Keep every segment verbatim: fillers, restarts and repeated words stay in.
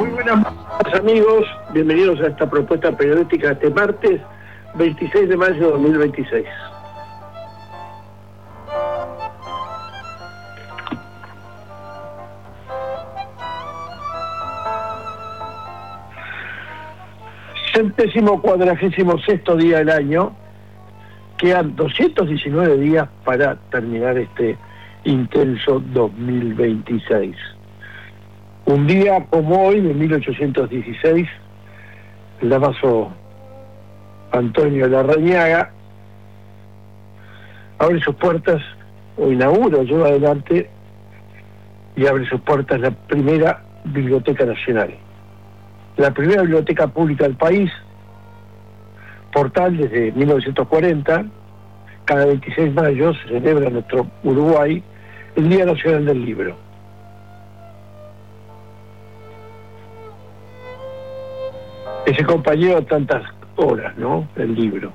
Muy buenas tardes, amigos, bienvenidos a esta propuesta periodística este martes veintiséis de mayo de dos mil veintiséis. Centésimo cuadragésimo sexto día del año, quedan doscientos diecinueve días para terminar este intenso dos mil veintiséis. Un día como hoy, de mil ochocientos dieciséis, el damaso Antonio Larrañaga abre sus puertas, o inaugura, lleva adelante y abre sus puertas la primera Biblioteca Nacional. La primera biblioteca pública del país, portal desde mil novecientos cuarenta, cada veintiséis de mayo se celebra en nuestro Uruguay el Día Nacional del Libro. Ese compañero de tantas horas, ¿no? El libro.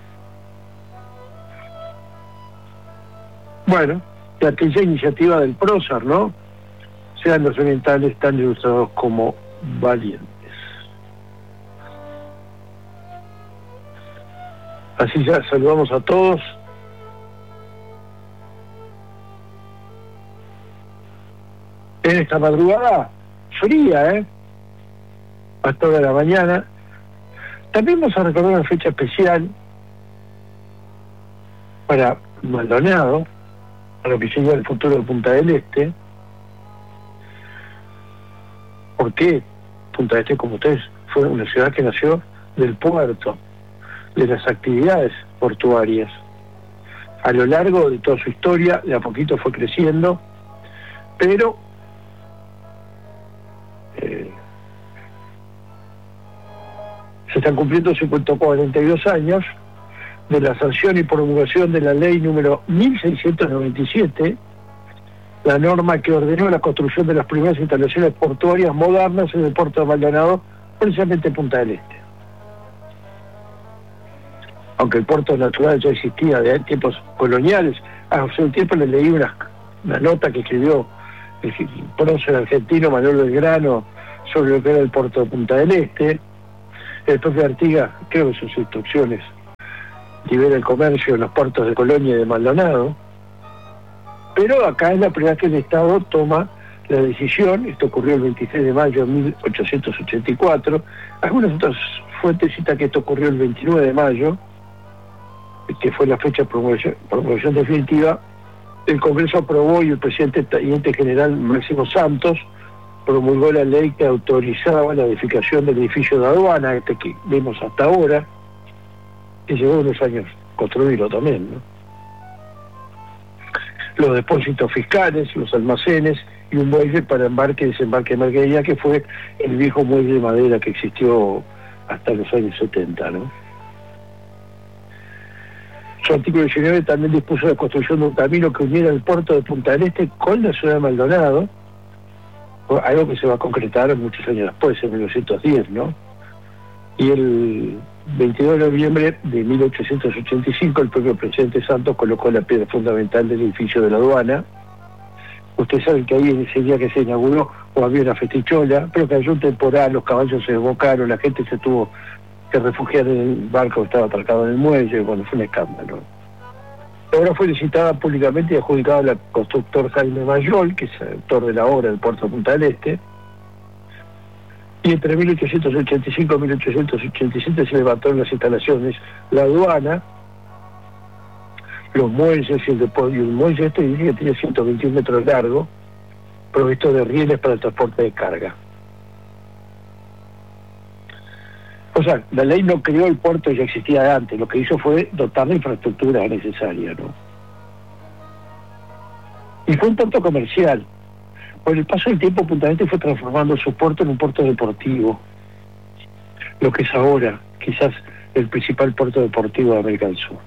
Bueno, de aquella iniciativa del prócer, ¿no? Sean los orientales tan ilustrados como valientes. Así ya saludamos a todos. En esta madrugada fría, ¿eh? Hasta hora de la mañana. También vamos a recordar una fecha especial para Maldonado, para lo que sería el futuro de Punta del Este. ¿Por qué? Punta del Este, como ustedes, fue una ciudad que nació del puerto, de las actividades portuarias. A lo largo de toda su historia, de a poquito fue creciendo, pero eh, se están cumpliendo ciento cuarenta y dos años de la sanción y promulgación de la ley número mil seiscientos noventa y siete, la norma que ordenó la construcción de las primeras instalaciones portuarias modernas en el puerto de Maldonado, precisamente en Punta del Este. Aunque el puerto natural ya existía de tiempos coloniales, hace un tiempo le leí una, una nota que escribió el prócer argentino Manuel Belgrano sobre lo que era el puerto de Punta del Este. El propio Artigas, creo que sus instrucciones, libera el comercio en los puertos de Colonia y de Maldonado. Pero acá es la primera vez que el Estado toma la decisión. Esto ocurrió el veintiséis de mayo de mil ochocientos ochenta y cuatro. Algunas otras fuentes citan que esto ocurrió el veintinueve de mayo, que fue la fecha de promulgación, promulgación definitiva. El Congreso aprobó y el presidente teniente general Máximo Santos promulgó la ley que autorizaba la edificación del edificio de aduana, este que vemos hasta ahora, que llevó unos años construirlo también, ¿no? Los depósitos fiscales, los almacenes y un muelle para embarque y desembarque de mercadería, que fue el viejo muelle de madera que existió hasta los años setenta, ¿no? Su artículo diecinueve también dispuso la construcción de un camino que uniera el puerto de Punta del Este con la ciudad de Maldonado, algo que se va a concretar muchos años después, en mil novecientos diez, ¿no? Y el veintidós de noviembre de mil ochocientos ochenta y cinco, el propio presidente Santos colocó la piedra fundamental del edificio de la aduana. Ustedes saben que ahí en ese día que se inauguró o había una festichola, pero cayó un temporal, los caballos se desbocaron, la gente se tuvo que refugiar en el barco que estaba atracado en el muelle, bueno, fue un escándalo. La obra fue licitada públicamente y adjudicada al constructor Jaime Mayol, que es el autor de la obra del puerto de Punta del Este. Y entre mil ochocientos ochenta y cinco y mil ochocientos ochenta y siete se levantaron las instalaciones, la aduana, los muelles y el depósito. El muelle este diría que tiene ciento veintiún metros largo, provisto de rieles para el transporte de carga. O sea, la ley no creó el puerto, ya existía antes, lo que hizo fue dotar de infraestructura necesaria, ¿no? Y fue un puerto comercial. Con el paso del tiempo, Punta del Este fue transformando su puerto en un puerto deportivo, lo que es ahora quizás el principal puerto deportivo de América del Sur.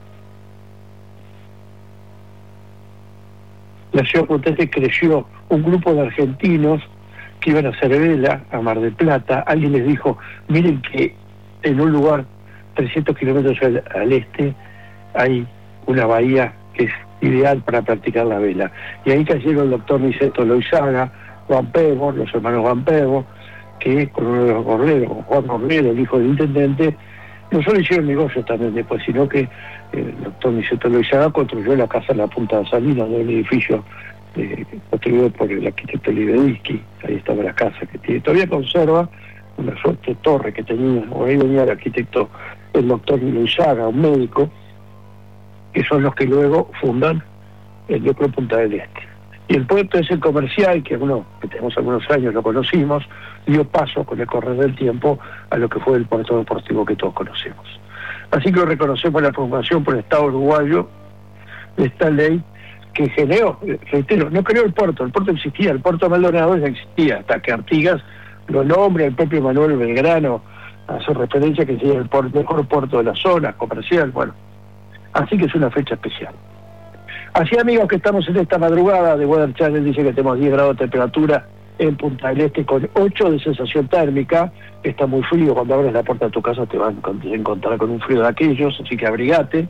La ciudad de Punta del Este creció un grupo de argentinos que iban a hacer vela a Mar del Plata. Alguien les dijo, miren que en un lugar trescientos kilómetros al, al este hay una bahía que es ideal para practicar la vela. Y ahí cayeron el doctor Niceto Loizaga, Van Pevo, los hermanos Van Pevo, que con uno de los Borrero, con Juan Borrero, el hijo del intendente, no solo hicieron negocios también después, sino que el doctor Niceto Loizaga construyó la casa en la Punta de Salinas, del edificio eh, construido por el arquitecto Libedinsky. Ahí estaba la casa que tiene, todavía conserva una suerte de torre que tenía, o ahí venía el arquitecto, el doctor Loizaga, un médico, que son los que luego fundan el núcleo Punta del Este. Y el puerto ese comercial, que algunos, que tenemos algunos años lo conocimos, dio paso con el correr del tiempo a lo que fue el puerto deportivo que todos conocemos. Así que reconocemos la preocupación por el Estado uruguayo de esta ley que generó, reitero, no creó el puerto, el puerto existía, el puerto Maldonado ya existía, hasta que Artigas lo nombra, el propio Manuel Belgrano hace referencia que sería el puerto, mejor puerto de la zona comercial, bueno, así que es una fecha especial. Así, amigos, que estamos en esta madrugada de Weather Channel, dice que tenemos diez grados de temperatura en Punta del Este con ocho de sensación térmica. Está muy frío, cuando abres la puerta de tu casa te van a encontrar con un frío de aquellos, así que abrigate.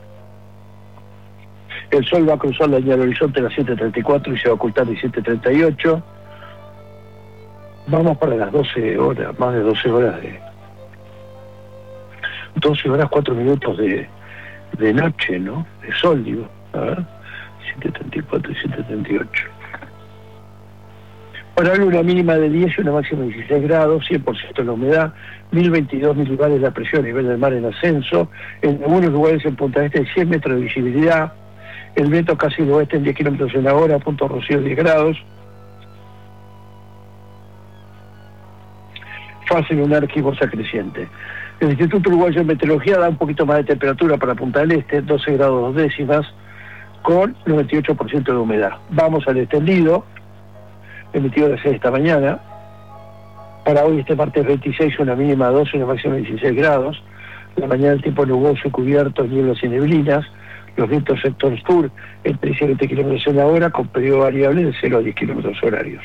El sol va a cruzar la línea del horizonte a las siete treinta y cuatro y se va a ocultar a las siete treinta y ocho. Vamos para las doce horas, más de doce horas de... doce horas, cuatro minutos de, de noche, ¿no? De sol, digo. A ver, siete treinta y cuatro y siete treinta y ocho. Para hoy una mínima de diez y una máxima de dieciséis grados, cien por ciento la humedad, mil veintidós milibares la presión a nivel del mar en ascenso, en algunos lugares en Punta del Este hay cien metros de visibilidad, el viento casi del oeste en diez kilómetros en la hora, punto rocío diez grados, fase lunar gibosa creciente. El Instituto Uruguayo de Meteorología da un poquito más de temperatura para Punta del Este, doce grados dos décimas, con noventa y ocho por ciento de humedad. Vamos al extendido, emitido de seis esta mañana. Para hoy, este martes veintiséis, una mínima de doce y una máxima de dieciséis grados. La mañana el tiempo nuboso y cubierto, nieblas y neblinas. Los vientos sector sur entre diez y veinte kilómetros en la hora, con periodo variable de cero a diez kilómetros horarios.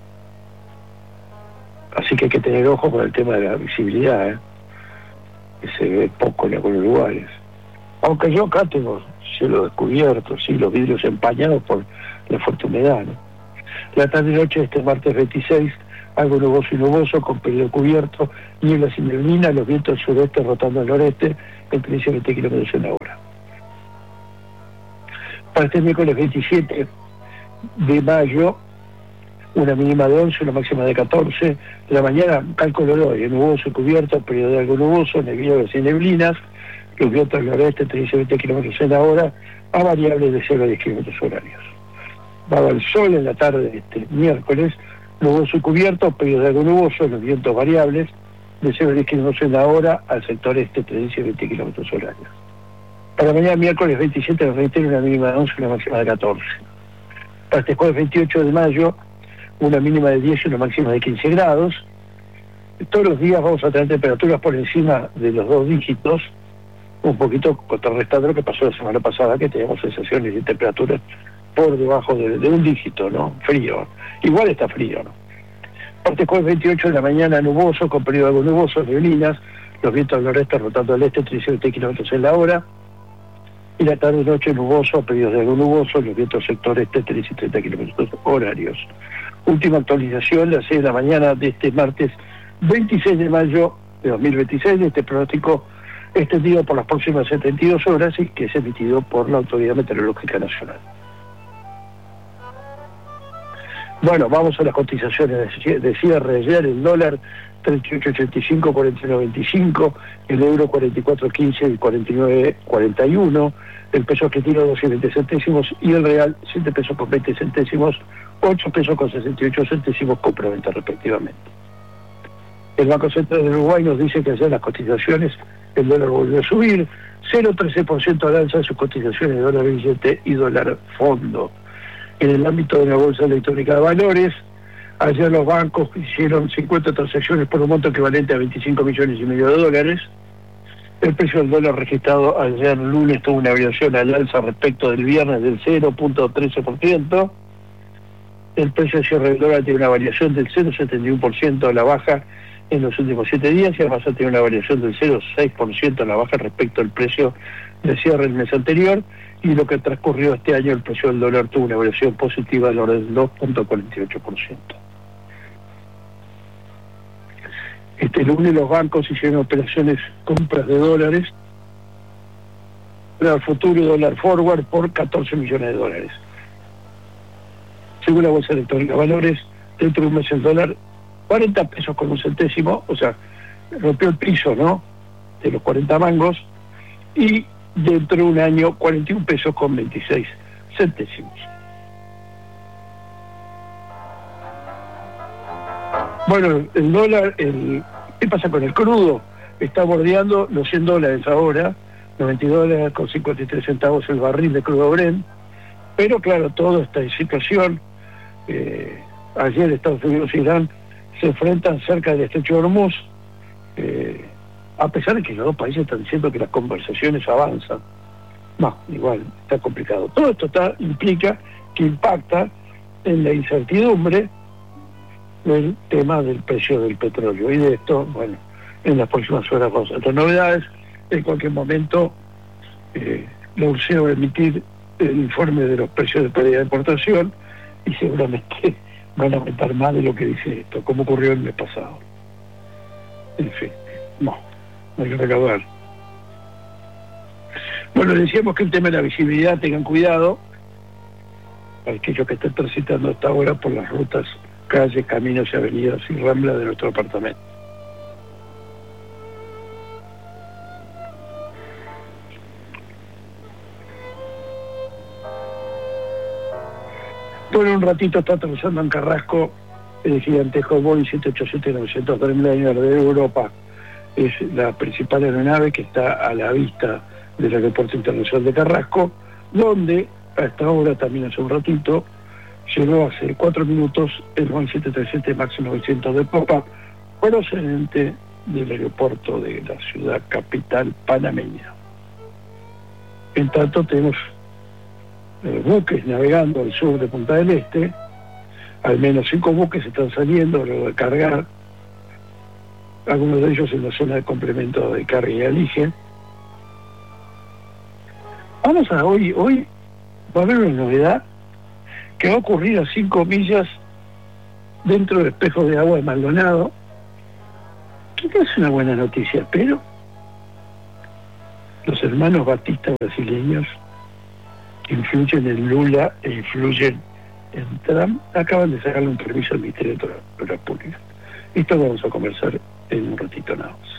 Así que hay que tener ojo con el tema de la visibilidad, ¿eh? Que se ve poco en algunos lugares. Aunque yo acá tengo cielo descubierto, sí, los vidrios empañados por la fuerte humedad, ¿no? La tarde y noche de este martes veintiséis, algo nuboso y nuboso, con periodo cubierto, nieblas y neblinas, los vientos del sureste rotando al noreste, entre diez y veinte kilómetros en la hora. Para este miércoles veintisiete de mayo, una mínima de once, una máxima de catorce. La mañana, cálculo de hoy, nuboso y cubierto, periodo de algo nuboso, neblinas y neblinas, los vientos del noreste entre diez y veinte kilómetros en la hora, a variables de cero a diez kilómetros horarios. Va a haber sol en la tarde de este miércoles, nuboso y cubierto, periodo de algo nuboso, los vientos variables, de cero a diez kilómetros en la hora, al sector este entre diez y veinte kilómetros horarios. Para mañana miércoles veintisiete, nos reitero, una mínima de once y una máxima de catorce. Para este jueves veintiocho de mayo, una mínima de diez y una máxima de quince grados. Todos los días vamos a tener temperaturas por encima de los dos dígitos, un poquito contrarrestando lo que pasó la semana pasada, que teníamos sensaciones de temperaturas por debajo de, de un dígito, ¿no? Frío. Igual está frío, ¿no? Parte jueves veintiocho de la mañana nuboso, con periodo algo nuboso, neblinas, los vientos del noreste rotando al este, treinta y veinte kilómetros en la hora, y la tarde y noche nuboso, periodos de algo nuboso, los vientos sector este, treinta y treinta kilómetros horarios. Última actualización, las seis de la mañana de este martes veintiséis de mayo de dos mil veintiséis, de este pronóstico extendido por las próximas setenta y dos horas y que es emitido por la Autoridad Meteorológica Nacional. Bueno, vamos a las cotizaciones de cierre. Ayer el dólar treinta y ocho ochenta y cinco, cuarenta y nueve veinticinco, el euro cuarenta y cuatro quince y cuarenta y nueve cuarenta y uno, el peso argentino doce y veinte centésimos y el real siete pesos con veinte centésimos, ocho pesos con sesenta y ocho centésimos compra-venta respectivamente. El Banco Central de Uruguay nos dice que ayer las cotizaciones, el dólar volvió a subir, cero coma trece por ciento al alza de sus cotizaciones de dólar billete y dólar fondo. En el ámbito de la Bolsa Electrónica de Valores, ayer los bancos hicieron cincuenta transacciones por un monto equivalente a veinticinco millones y medio de dólares. El precio del dólar registrado ayer lunes tuvo una variación al alza respecto del viernes del cero coma trece por ciento. El precio de cierre del dólar tiene una variación del cero coma setenta y uno por ciento a la baja en los últimos siete días y además tiene una variación del cero coma seis por ciento a la baja respecto al precio de cierre del mes anterior, y lo que transcurrió este año el precio del dólar tuvo una variación positiva del orden del dos coma cuarenta y ocho por ciento. Este lunes los bancos hicieron operaciones, compras de dólares, dólar futuro y dólar forward por catorce millones de dólares. Según la Bolsa Electrónica Valores, dentro de un mes el dólar, cuarenta pesos con un centésimo, o sea, rompió el piso, ¿no?, de los cuarenta mangos, y dentro de un año, cuarenta y un pesos con veintiséis centésimos. Bueno, el dólar, el, ¿qué pasa con el crudo? Está bordeando los cien dólares ahora, noventa y dos dólares con cincuenta y tres centavos el barril de crudo Brent, pero claro, toda esta situación, eh, ayer Estados Unidos e Irán se enfrentan cerca del estrecho de Hormuz, eh, a pesar de que los dos países están diciendo que las conversaciones avanzan. No, igual, está complicado. Todo esto está, implica que impacta en la incertidumbre del tema del precio del petróleo. Y de esto, bueno, en las próximas horas vamos a tener novedades. En cualquier momento, eh, la U R S E va a emitir el informe de los precios de pérdida de importación y seguramente van a aumentar más de lo que dice esto, como ocurrió el mes pasado. En fin, no, no hay que recaudar. Bueno, decíamos que el tema de la visibilidad, tengan cuidado, para aquellos que estén transitando hasta ahora por las rutas, calles, caminos y avenidas y ramblas de nuestro departamento. Bueno, un ratito está aterrizando en Carrasco el gigantesco Boeing siete ochenta y siete novecientos Dreamliner de Europa. Es la principal aeronave que está a la vista del Aeropuerto Internacional de Carrasco, donde a esta hora, también hace un ratito, llegó hace cuatro minutos el Boeing siete treinta y siete MAX novecientos de popa, procedente del aeropuerto de la ciudad capital panameña. En tanto, tenemos eh, buques navegando al sur de Punta del Este. Al menos cinco buques están saliendo luego de cargar, algunos de ellos en la zona de complemento de carga y alige. Vamos a hoy, hoy va a haber una novedad que va a ocurrir a cinco millas dentro del espejo de agua de Maldonado, que no es una buena noticia, pero los hermanos Batista brasileños, que influyen en Lula e influyen en Trump, acaban de sacarle un permiso al Ministerio de Obras Públicas. Esto lo vamos a conversar en un ratito nada más.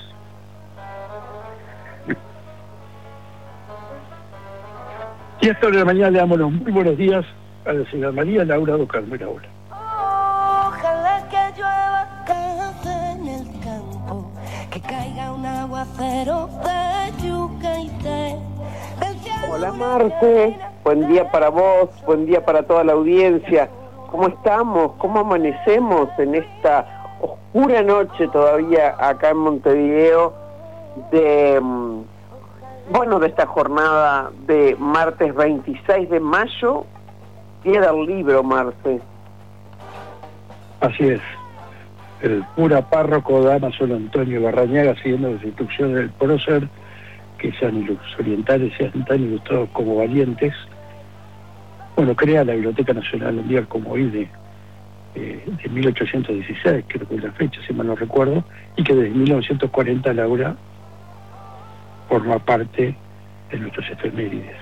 Y a esta hora de la mañana le damos los muy buenos días a la señora María Laura do Carmo. Laura. Ojalá que llueva café en el campo, que caiga un aguacero de yuca y té. Hola Marce, buen día para vos, buen día para toda la audiencia. ¿Cómo estamos? ¿Cómo amanecemos en esta oscura noche todavía acá en Montevideo de, bueno, de esta jornada de martes veintiséis de mayo, día del libro, Marce? Así es. El cura párroco Damaso Antonio Barrañaga, siguiendo las instrucciones del prócer, que sean los orientales sean tan ilustrados como valientes, bueno, crea la Biblioteca Nacional un día como hoy de, eh, de mil ochocientos dieciséis, creo que es la fecha, si mal no recuerdo, y que desde mil novecientos cuarenta Laura forma parte de nuestros efemérides.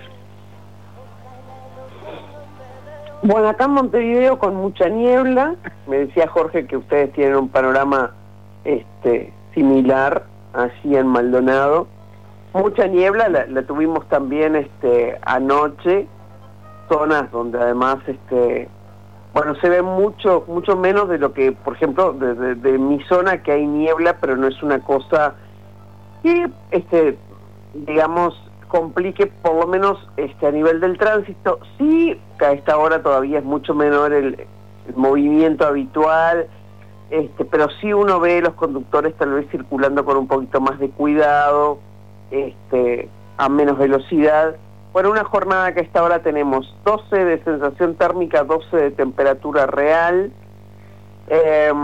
Bueno, acá en Montevideo con mucha niebla. Me decía Jorge que ustedes tienen un panorama este similar allí en Maldonado. Mucha niebla, la, la tuvimos también este anoche, zonas donde además este bueno se ve mucho mucho menos de lo que, por ejemplo, de, de, de mi zona, que hay niebla, pero no es una cosa que este digamos complique, por lo menos este a nivel del tránsito. Sí, que a esta hora todavía es mucho menor el, el movimiento habitual, este pero sí uno ve los conductores tal vez circulando con un poquito más de cuidado, este a menos velocidad. Bueno, una jornada que a esta hora tenemos doce de sensación térmica, doce de temperatura real, eh,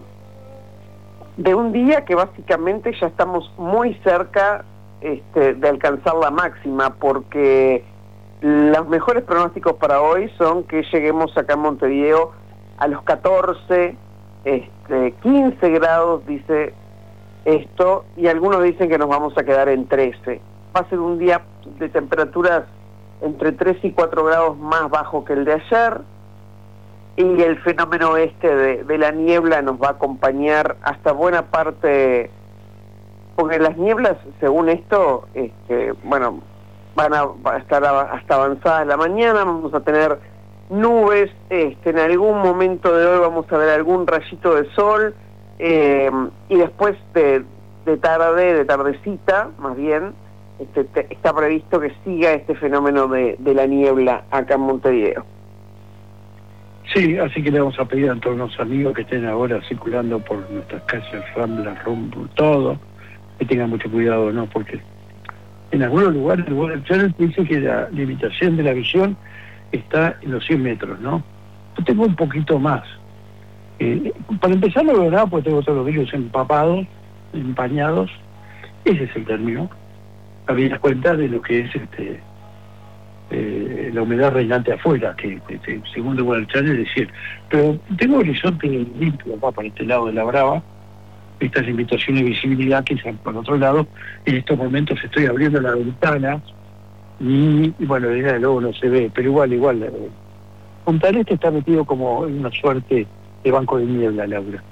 de un día que básicamente ya estamos muy cerca este, de alcanzar la máxima, porque los mejores pronósticos para hoy son que lleguemos acá en Montevideo a los catorce, este, quince grados, dice esto, y algunos dicen que nos vamos a quedar en trece. Va a ser un día de temperaturas entre tres y cuatro grados más bajo que el de ayer, y el fenómeno este de, de la niebla nos va a acompañar hasta buena parte, porque las nieblas, según esto, este, bueno, van a, va a estar a, hasta avanzada la mañana, vamos a tener nubes, este, en algún momento de hoy vamos a ver algún rayito de sol, eh, y después de, de tarde, de tardecita, más bien, este, te, está previsto que siga este fenómeno de, de la niebla acá en Montevideo. Sí, así que le vamos a pedir a todos los amigos que estén ahora circulando por nuestras calles, Ramblas, Rumbo, todo, que tengan mucho cuidado, ¿no? Porque en algunos lugares, el Weather Channel dice que la limitación de la visión está en los cien metros, ¿no? Yo tengo un poquito más. Eh, para empezar, no veo nada, porque tengo todos los vidrios empapados, empañados. Ese es el término. Había cuenta de lo que es este eh, la humedad reinante afuera, que este, según el Weather Channel es decir. Pero tengo horizonte limpio acá para este lado de la Brava. Estas limitaciones de visibilidad que están por otro lado. En estos momentos estoy abriendo la ventana y, y bueno, desde luego no se ve, pero igual, igual. Eh, Punta del Este está metido como en una suerte de banco de niebla, Laura.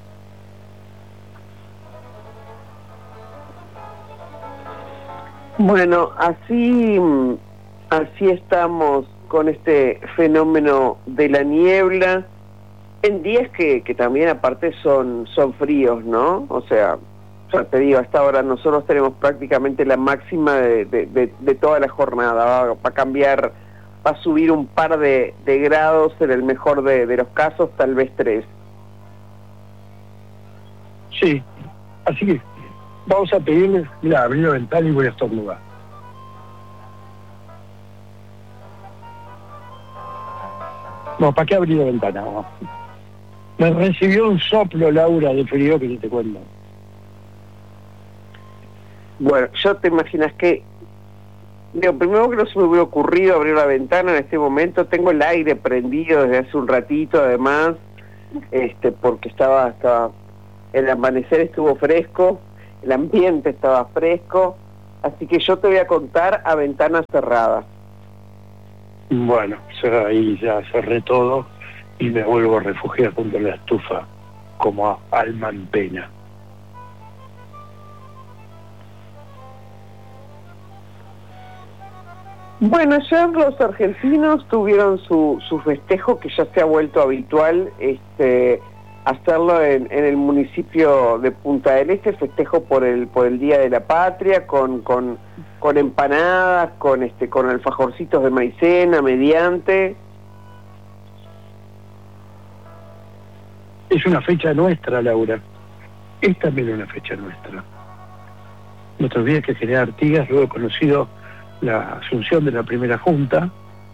Bueno, así, así estamos con este fenómeno de la niebla, en días que, que también aparte son, son fríos, ¿no? O sea, ya te digo, hasta ahora nosotros tenemos prácticamente la máxima de, de, de, de toda la jornada, va, va a cambiar, va a subir un par de, de grados, en el mejor de, de los casos, tal vez tres. Sí, así que vamos a pedirles, mira, abrir la ventana y voy a estornudar. No, ¿para qué abrir la ventana? No. Me recibió un soplo, Laura, de frío que ni te cuento. Bueno, yo te imaginas que, digo, primero que no se me hubiera ocurrido abrir la ventana en este momento, tengo el aire prendido desde hace un ratito, además, este, porque estaba, estaba, el amanecer estuvo fresco, el ambiente estaba fresco, así que yo te voy a contar a ventana cerrada. Bueno, ahí ya cerré todo y me vuelvo a refugiar junto a la estufa como a alma en pena. Bueno, ayer los argentinos tuvieron su, su festejo, que ya se ha vuelto habitual, este, hacerlo en, en el municipio de Punta del Este, festejo por el por el Día de la Patria, con con, con empanadas, con este con alfajorcitos de maicena, mediante. Es una fecha nuestra, Laura. Es también una fecha nuestra. Nuestros días que General Artigas, luego conocido la asunción de la primera junta,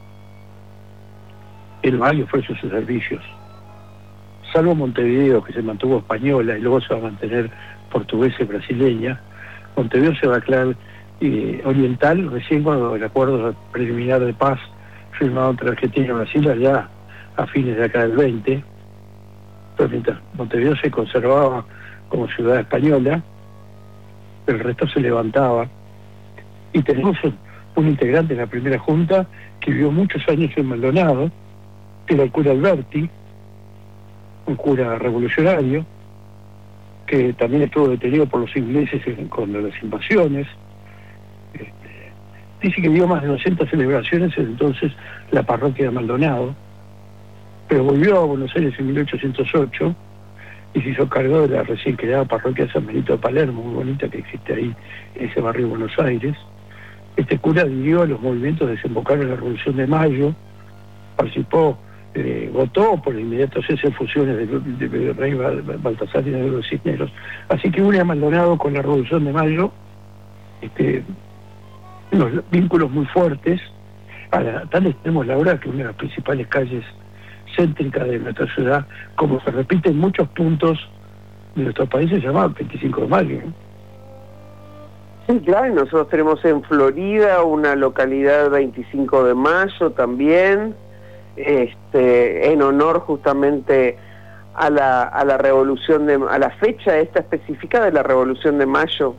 el Mayo ofreció sus servicios. Salvo Montevideo, que se mantuvo española y luego se va a mantener portuguesa y brasileña, Montevideo se va a aclarar eh, oriental recién cuando el acuerdo preliminar de paz firmado entre Argentina y Brasil allá a fines de acá del veinte, pero mientras Montevideo se conservaba como ciudad española, el resto se levantaba. Y tenemos un, un integrante de la primera junta que vivió muchos años en Maldonado, que era el cura Alberti, un cura revolucionario, que también estuvo detenido por los ingleses cuando las invasiones. Este, dice que dio más de doscientas celebraciones en entonces la parroquia de Maldonado, pero volvió a Buenos Aires en mil ochocientos ocho y se hizo cargo de la recién creada parroquia de San Benito de Palermo, muy bonita, que existe ahí en ese barrio de Buenos Aires. Este cura dirigió los movimientos desembocaron en la Revolución de Mayo, participó, eh, votó por el inmediato cese de fusiones del de, de rey Baltasar y de los Cisneros. Así que une a Maldonado con la Revolución de Mayo, este, unos vínculos muy fuertes, a la, tal extremo la hora que una de las principales calles céntricas de nuestra ciudad, como se repite en muchos puntos de nuestro país, se llama veinticinco de mayo, ¿no? Sí, claro, y nosotros tenemos en Florida una localidad veinticinco de mayo también, este, en honor justamente a la, a la revolución de, a la fecha esta específica de la Revolución de Mayo.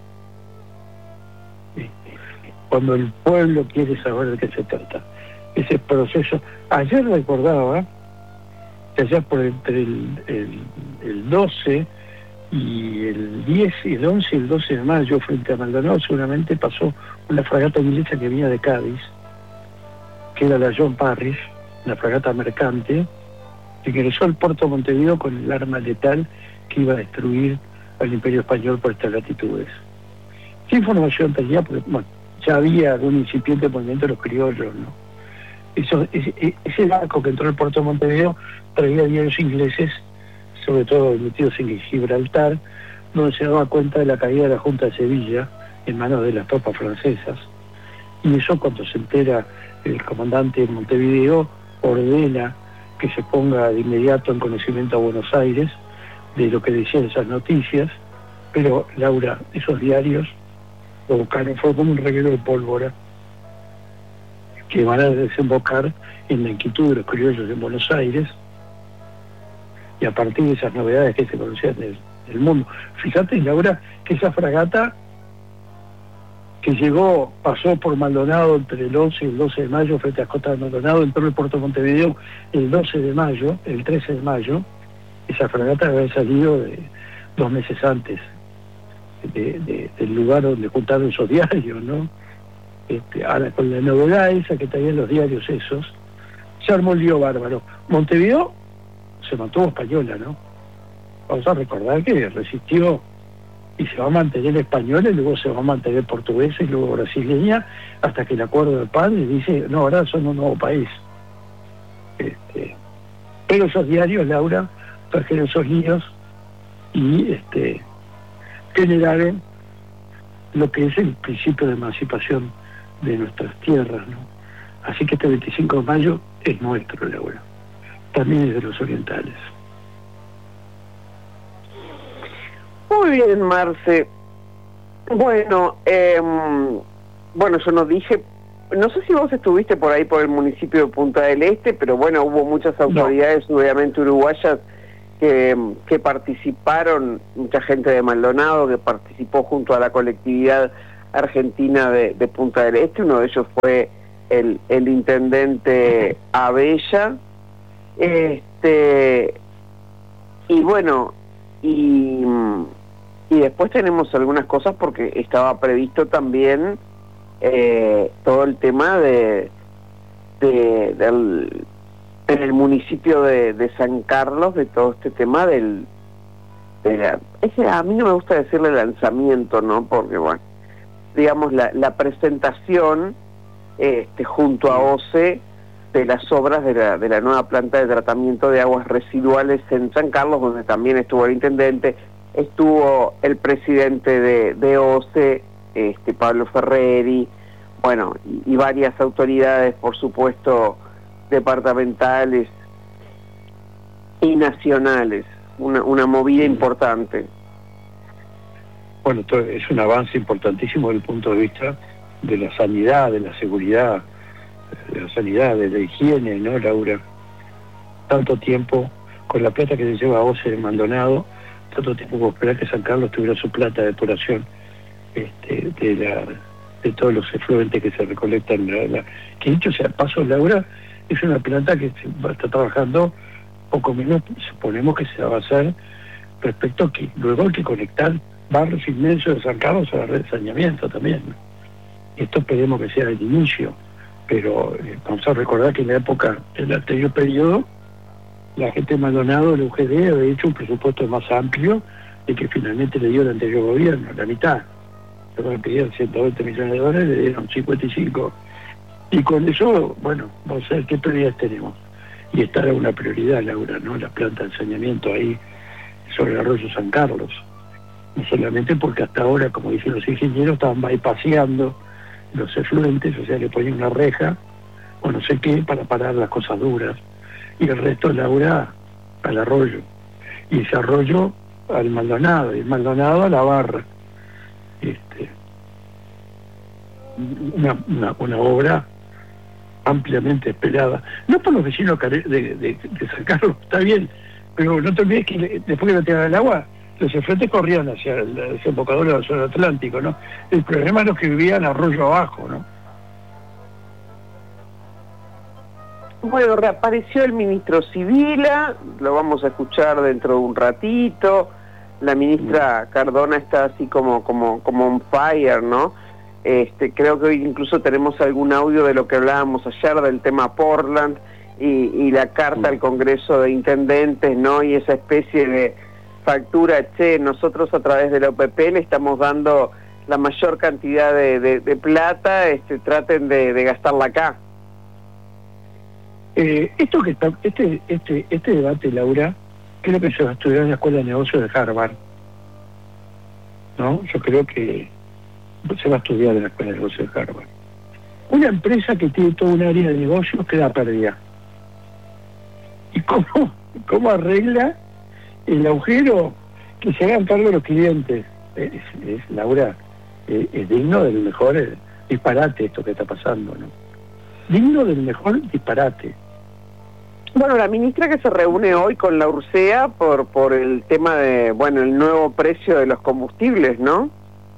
Cuando el pueblo quiere saber de qué se trata. Ese proceso. Ayer recordaba que allá por entre el, el, el doce y el diez, el once y el doce de mayo, frente a Maldonado, seguramente pasó una fragata inglesa que venía de Cádiz, que era la John Parrish, la fragata mercante, que ingresó al puerto de Montevideo con el arma letal que iba a destruir al Imperio Español por estas latitudes. ¿Qué información tenía? Porque, bueno, ya había algún incipiente movimiento de los criollos, ¿no? Eso, ese, ese barco que entró al puerto de Montevideo traía diarios ingleses, sobre todo emitidos en Gibraltar, donde se daba cuenta de la caída de la Junta de Sevilla en manos de las tropas francesas. Y eso, cuando se entera el comandante de Montevideo, ordena que se ponga de inmediato en conocimiento a Buenos Aires de lo que decían esas noticias, pero, Laura, esos diarios lo buscaron, fue como un reguero de pólvora que van a desembocar en la inquietud de los criollos en Buenos Aires, y a partir de esas novedades que se conocían del, del mundo. Fíjate, Laura, que esa fragata que llegó, pasó por Maldonado entre el once y el doce de mayo, frente a Costa de Maldonado, entró en el puerto de Montevideo el doce de mayo, el trece de mayo, esa fragata había salido de, dos meses antes de, de, del lugar donde juntaron esos diarios, ¿no? Este, ahora, con la novedad esa que traían los diarios esos, se armó el lío bárbaro. Montevideo se mantuvo española, ¿no? Vamos a recordar que resistió y se va a mantener española, y luego se va a mantener portuguesa y luego brasileña, hasta que el acuerdo de paz le dice, no, ahora son un nuevo país. Este, pero esos diarios, Laura, trajeron esos líos y este, generaron lo que es el principio de emancipación de nuestras tierras, ¿no? Así que este veinticinco de mayo es nuestro, Laura. También es de los orientales. Muy bien, Marce. Bueno, eh, bueno, yo no dije, no sé si vos estuviste por ahí por el municipio de Punta del Este, pero bueno, hubo muchas autoridades, no. obviamente uruguayas, que, que participaron, mucha gente de Maldonado que participó junto a la colectividad argentina de, de Punta del Este. Uno de ellos fue el, el intendente Abella. Este, y bueno, y, y después tenemos algunas cosas porque estaba previsto también eh, todo el tema de, de del en el municipio de, de San Carlos, de todo este tema del de la, ese, a mí no me gusta decirle lanzamiento, ¿no? Porque bueno, digamos la, la presentación este, junto a O C E de las obras de la, de la nueva planta de tratamiento de aguas residuales en San Carlos, donde también estuvo el intendente, estuvo el presidente de, de O C E, este, Pablo Ferreri, bueno, y, y varias autoridades, por supuesto, departamentales y nacionales, una, una movida importante. Bueno, es un avance importantísimo desde el punto de vista de la sanidad, de la seguridad, de la sanidad, de la higiene, ¿no, Laura? Tanto tiempo, con la plata que se lleva a O C E en Maldonado, tanto tiempo por esperar que San Carlos tuviera su plata de depuración este, de la de todos los efluentes que se recolectan. La, la, que dicho sea paso, Laura, es una planta que se va a estar trabajando poco menos, suponemos que se va a hacer respecto a que luego hay que conectar barrios inmensos de San Carlos a la red de saneamiento también, ¿no? Esto esperemos que sea el inicio, pero eh, vamos a recordar que en la época, en el anterior periodo, la gente de Maldonado, el U G D, había hecho un presupuesto más amplio y que finalmente le dio el anterior gobierno, la mitad. Luego pedían ciento veinte millones de dólares, le dieron cincuenta y cinco. Y con eso, bueno, vamos a ver qué prioridades tenemos. Y esta era una prioridad, Laura, ¿no? La planta de saneamiento ahí sobre el arroyo San Carlos. No solamente porque hasta ahora, como dicen los ingenieros, estaban bypaseando los efluentes, o sea, le ponían una reja o no sé qué para parar las cosas duras. Y el resto, Laura, al arroyo. Y ese arroyo al Maldonado, y el Maldonado a la barra. Este, una, una, una obra ampliamente esperada, no por los vecinos de, de, de San Carlos, está bien, pero no te olvides que le, después que lo tiraron al agua, los efluentes corrían hacia el desembocador del Océano Atlántico, ¿no? El problema es los que vivían arroyo abajo, ¿no? Bueno, reapareció el ministro Sibila, lo vamos a escuchar dentro de un ratito. La ministra Cardona está así como como como on fire, ¿no? Este, creo que hoy incluso tenemos algún audio de lo que hablábamos ayer del tema Portland y, y la carta al Congreso de Intendentes, ¿no? Y esa especie de factura, che, nosotros a través de la O P P le estamos dando la mayor cantidad de, de, de plata, este, traten de, de gastarla acá. Eh, esto que está, este, este, este debate, Laura, creo que se va a estudiar en la Escuela de Negocios de Harvard, ¿no? Yo creo que se va a estudiar en la Escuela de Negocios de Harvard. Una empresa que tiene todo un área de negocios queda perdida. ¿Y cómo, cómo arregla el agujero? Que se hagan cargo los clientes. Es, es Laura, es, es digno del mejor eh, disparate esto que está pasando, ¿no? Digno del mejor disparate. Bueno, la ministra que se reúne hoy con la Ursea por por el tema de, bueno, el nuevo precio de los combustibles, ¿no?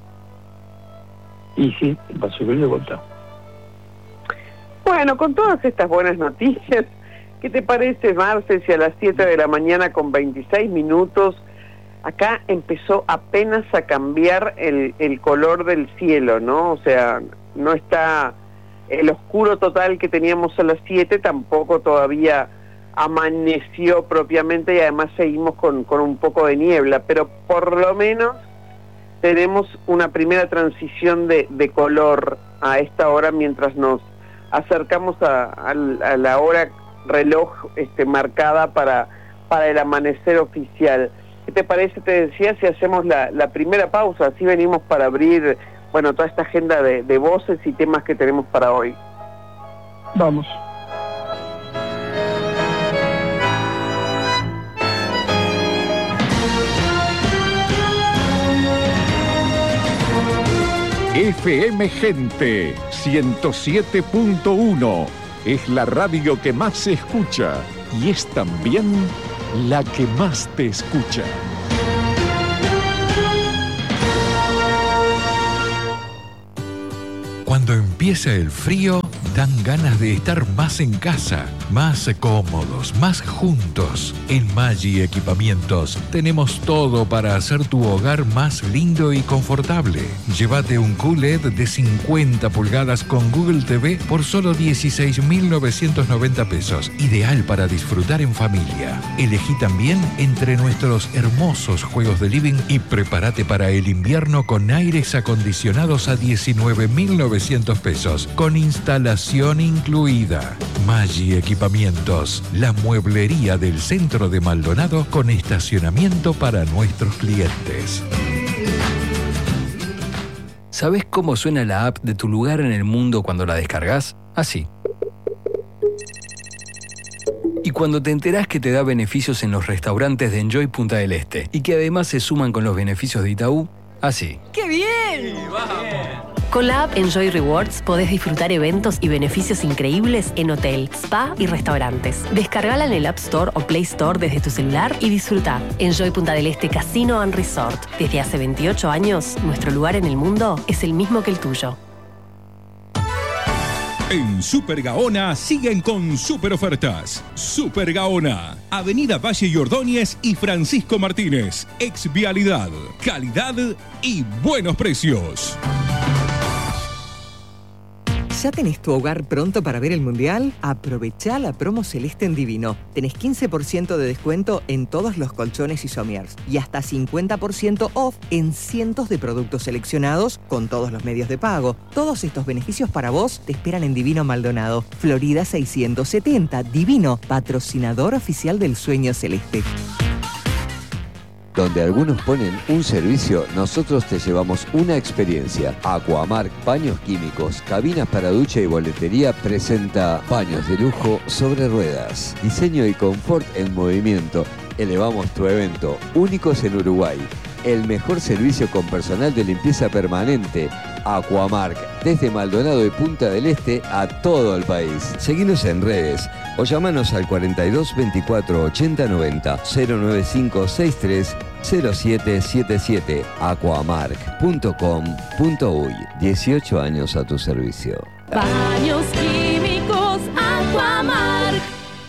Y sí, va a subir de vuelta. Bueno, con todas estas buenas noticias, ¿qué te parece, Marce, si a las siete de la mañana con veintiséis minutos acá empezó apenas a cambiar el, el color del cielo, ¿no? O sea, no está el oscuro total que teníamos a las siete, tampoco todavía amaneció propiamente y además seguimos con, con un poco de niebla, pero por lo menos tenemos una primera transición de, de color a esta hora mientras nos acercamos a, a, a la hora reloj este, marcada para, para el amanecer oficial. ¿Qué te parece, te decía, si hacemos la, la primera pausa? Así venimos para abrir, bueno, toda esta agenda de, de voces y temas que tenemos para hoy. Vamos. F M Gente ciento siete punto uno es la radio que más se escucha y es también la que más te escucha. Cuando empieza el frío, dan ganas de estar más en casa, más cómodos, más juntos. En Maggi Equipamientos tenemos todo para hacer tu hogar más lindo y confortable. Llévate un Q L E D de cincuenta pulgadas con Google T V por solo dieciséis mil novecientos noventa pesos. Ideal para disfrutar en familia. Elegí también entre nuestros hermosos juegos de living y prepárate para el invierno con aires acondicionados a diecinueve mil novecientos pesos, con instalación incluida. Maggi Equipamientos, la mueblería del centro de Maldonado con estacionamiento para nuestros clientes. ¿Sabés cómo suena la app de tu lugar en el mundo cuando la descargas? Así. Y cuando te enterás que te da beneficios en los restaurantes de Enjoy Punta del Este y que además se suman con los beneficios de Itaú, así. ¡Qué bien! Sí, vamos. Con la app Enjoy Rewards podés disfrutar eventos y beneficios increíbles en hotel, spa y restaurantes. Descargala en el App Store o Play Store desde tu celular y disfruta. Enjoy Punta del Este Casino and Resort. Desde hace veintiocho años, nuestro lugar en el mundo es el mismo que el tuyo. En Super Gaona siguen con super ofertas. Super Gaona, Avenida Valle y Ordóñez y Francisco Martínez. Ex Vialidad, calidad y buenos precios. ¿Ya tenés tu hogar pronto para ver el Mundial? Aprovechá la promo Celeste en Divino. Tenés quince por ciento de descuento en todos los colchones y somiers y hasta cincuenta por ciento off en cientos de productos seleccionados con todos los medios de pago. Todos estos beneficios para vos te esperan en Divino Maldonado, Florida seiscientos setenta. Divino, patrocinador oficial del Sueño Celeste. Donde algunos ponen un servicio, nosotros te llevamos una experiencia. Aquamark Paños Químicos, cabinas para ducha y boletería presenta Paños de lujo sobre ruedas. Diseño y confort en movimiento. Elevamos tu evento, únicos en Uruguay. el mejor servicio con personal de limpieza permanente. Aquamark, desde Maldonado y Punta del Este a todo el país. Seguinos en redes o llamanos al cuarenta y dos veinticuatro ochenta noventa cero nueve cinco sesenta y tres cero siete siete siete. aquamark punto com punto uy. dieciocho años a tu servicio. Baños Químicos Aquamark.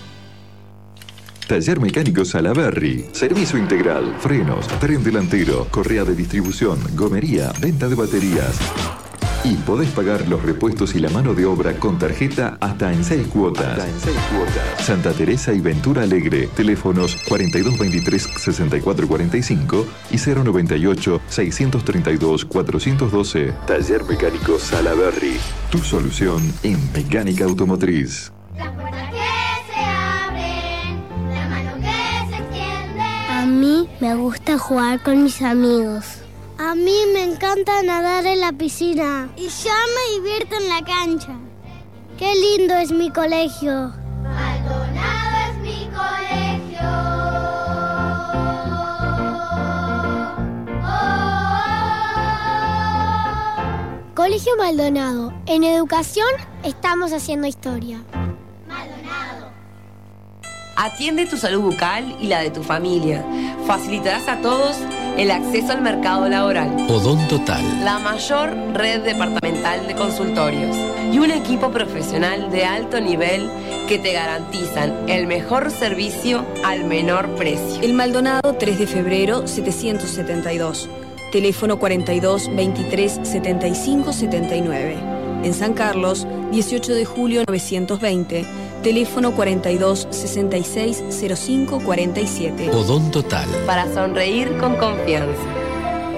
Taller Mecánico Salaberry. Servicio integral, frenos, tren delantero, correa de distribución, gomería, venta de baterías. Y podés pagar los repuestos y la mano de obra con tarjeta hasta en seis cuotas. Hasta en seis cuotas. Santa Teresa y Ventura Alegre. Teléfonos cuarenta y dos veintitrés sesenta y cuatro cuarenta y cinco y cero noventa y ocho seiscientos treinta y dos cuatrocientos doce. Taller Mecánico Salaberry. Tu solución en mecánica automotriz. A mí me gusta jugar con mis amigos. A mí me encanta nadar en la piscina. Y yo me divierto en la cancha. Qué lindo es mi colegio. Maldonado es mi colegio. Oh. Colegio Maldonado. En educación estamos haciendo historia. Atiende tu salud bucal y la de tu familia. Facilitarás a todos el acceso al mercado laboral. Odontotal. La mayor red departamental de consultorios y un equipo profesional de alto nivel que te garantizan el mejor servicio al menor precio. El Maldonado tres de febrero setecientos setenta y dos. Teléfono cuarenta y dos veintitrés setenta y cinco setenta y nueve. En San Carlos, dieciocho de julio novecientos veinte. Teléfono cuarenta y dos sesenta y seis cero cinco cuarenta y siete. Odontotal. Para sonreír con confianza.